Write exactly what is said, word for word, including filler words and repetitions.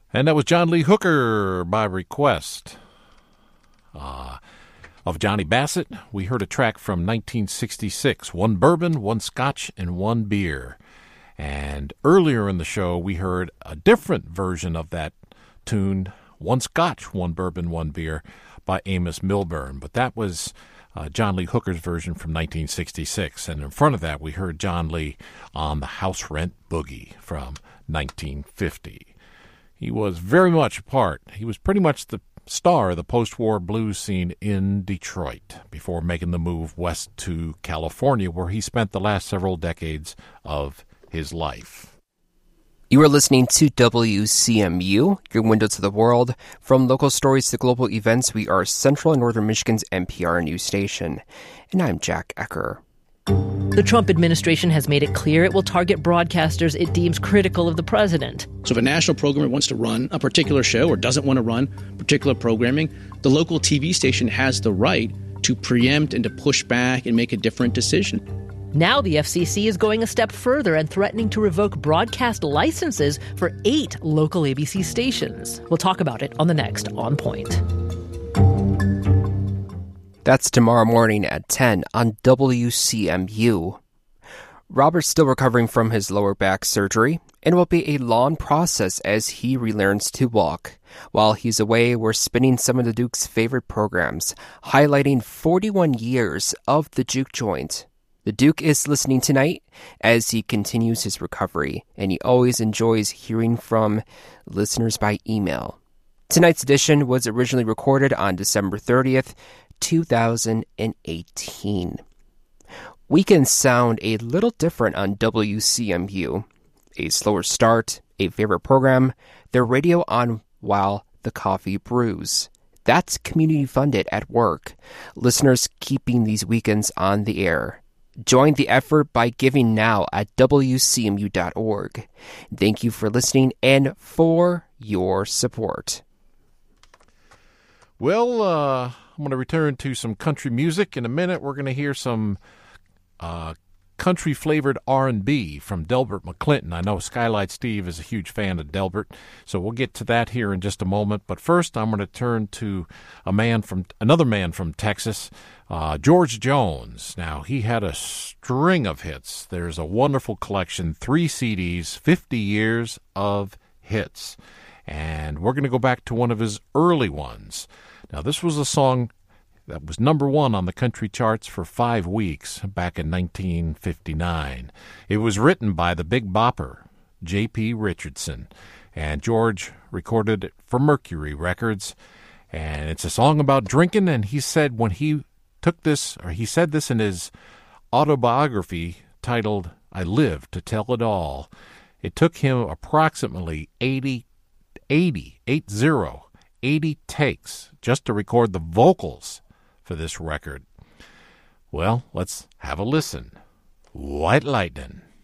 And that was John Lee Hooker by request. Uh, of Johnny Bassett, we heard a track from nineteen sixty-six, One Bourbon, One Scotch, and One Beer. And earlier in the show, we heard a different version of that tune, One Scotch, One Bourbon, One Beer, by Amos Milburn. But that was uh, John Lee Hooker's version from nineteen sixty-six. And in front of that, we heard John Lee on the House Rent Boogie from nineteen fifty. He was very much a part. He was pretty much the star of the post-war blues scene in Detroit before making the move west to California, where he spent the last several decades of his life. You are listening to W C M U, your window to the world. From local stories to global events, we are Central and Northern Michigan's N P R news station. And I'm Jack Ecker. The Trump administration has made it clear it will target broadcasters it deems critical of the president. So if a national programmer wants to run a particular show or doesn't want to run particular programming, the local T V station has the right to preempt and to push back and make a different decision. Now the F C C is going a step further and threatening to revoke broadcast licenses for eight local A B C stations. We'll talk about it on the next On Point. That's tomorrow morning at ten on W C M U. Robert's still recovering from his lower back surgery, and will be a long process as he relearns to walk. While he's away, we're spinning some of the Duke's favorite programs, highlighting forty-one years of the Juke Joint. The Duke is listening tonight as he continues his recovery, and he always enjoys hearing from listeners by email. Tonight's edition was originally recorded on December thirtieth, two thousand eighteen. Weekends sound a little different on W C M U. A slower start, a favorite program, the radio on while the coffee brews. That's community funded at work. Listeners keeping these weekends on the air. Join the effort by giving now at W C M U dot org. Thank you for listening and for your support. Well, uh, I'm going to return to some country music. In a minute, we're going to hear some uh, country-flavored R and B from Delbert McClinton. I know Skylight Steve is a huge fan of Delbert, so we'll get to that here in just a moment. But first, I'm going to turn to a man from another man from Texas, uh, George Jones. Now, he had a string of hits. There's a wonderful collection, three C Ds, fifty years of hits. And we're going to go back to one of his early ones. Now, this was a song that was number one on the country charts for five weeks back in nineteen fifty-nine. It was written by the Big Bopper, J P Richardson, and George recorded it for Mercury Records. And it's a song about drinking, and he said when he took this, or he said this in his autobiography titled, I Live to Tell It All, it took him approximately eighty, eighty, eight zero, eighty takes just to record the vocals for this record. Well, let's have a listen. White Lightning.